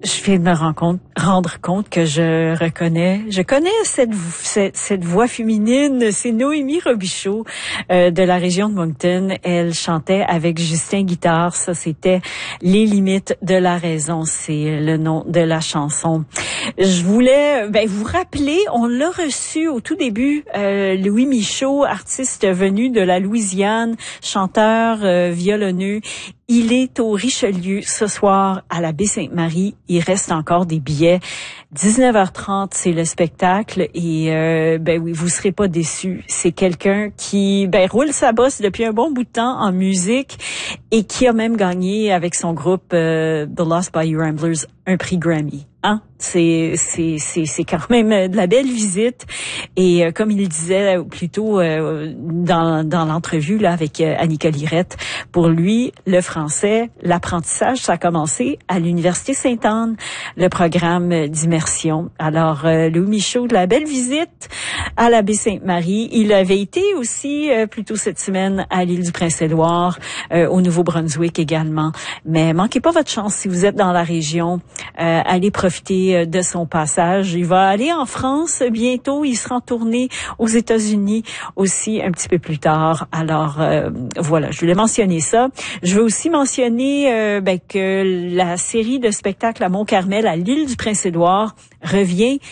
Je viens de me rendre compte que je connais cette voix féminine. C'est Noémie Robichaud de la région de Moncton. Elle chantait avec Justin Guitare. Ça, c'était Les limites de la raison. C'est le nom de la chanson. Je voulais vous rappeler, on l'a reçu au tout début, Louis Michaud, artiste venu de la Louisiane, chanteur, violonneux. Il est au Richelieu ce soir à la Baie-Sainte-Marie. Il reste encore des billets. 19h30, c'est le spectacle et oui, vous serez pas déçus. C'est quelqu'un qui roule sa bosse depuis un bon bout de temps en musique et qui a même gagné avec son groupe The Lost Bayou Ramblers un prix Grammy. Hein? C'est quand même de la belle visite et comme il disait plus tôt dans l'entrevue là avec Annika Lirette, pour lui le français, l'apprentissage ça a commencé à l'université Sainte-Anne, le programme d'immersion. Alors Louis Michaud, de la belle visite à la Baie-Sainte-Marie. Il avait été aussi plus tôt cette semaine à l'île du Prince-Édouard, au Nouveau-Brunswick également. Mais manquez pas votre chance si vous êtes dans la région. Allez profiter de son passage. Il va aller en France bientôt. Il sera en tournée aux États-Unis aussi un petit peu plus tard. Alors voilà, je voulais mentionner ça. Je veux aussi mentionner que la série de spectacles à Mont-Carmel, à l'île du Prince-Édouard, revient